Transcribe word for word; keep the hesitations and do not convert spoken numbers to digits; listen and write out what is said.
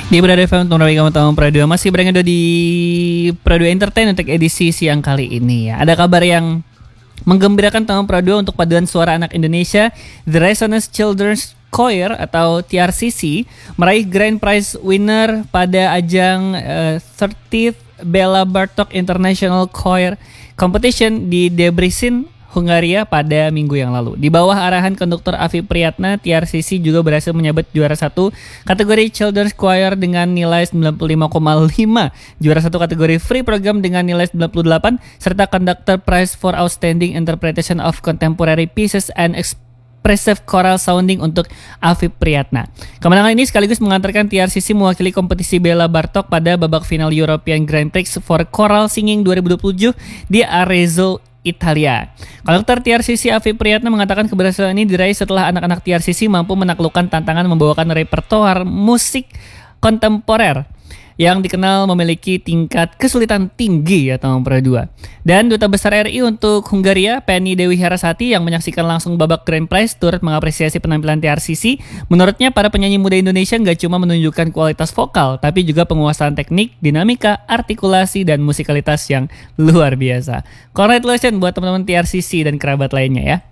Di Berada F M Tontonan kamu tahu Pradua masih berada di Pradua Entertain untuk edisi siang kali ini ya. Ada kabar yang menggembirakan tahun Pradua untuk paduan suara anak Indonesia. The Resonance Children's Choir atau T R C C meraih Grand Prize winner pada ajang uh, thirtieth Bela Bartok International Choir Competition di Debrecen, Hungaria pada minggu yang lalu. Di bawah arahan konduktor Afi Priyatna, T R C C juga berhasil menyabet juara satu kategori Children's Choir dengan nilai sembilan puluh lima koma lima, juara satu kategori Free Program dengan nilai sembilan puluh delapan, serta Conductor Prize for Outstanding Interpretation of Contemporary Pieces and Expressive Choral Sounding untuk Afi Priyatna. Kemenangan ini sekaligus mengantarkan T R C C mewakili kompetisi Bela Bartok pada babak final European Grand Prix for Choral Singing dua ribu dua puluh tujuh di Arezzo, Italia. Konduktor T R C C Afi Priyatna mengatakan keberhasilan ini diraih setelah anak-anak T R C C mampu menaklukkan tantangan membawakan repertoar musik kontemporer yang dikenal memiliki tingkat kesulitan tinggi ya tahun Pradua. Dan Duta Besar R I untuk Hungaria, Penny Dewi Harasati, yang menyaksikan langsung babak Grand Prize turut mengapresiasi penampilan T R C C. Menurutnya para penyanyi muda Indonesia nggak cuma menunjukkan kualitas vokal, tapi juga penguasaan teknik, dinamika, artikulasi, dan musikalitas yang luar biasa. Congratulations buat teman-teman T R C C dan kerabat lainnya ya.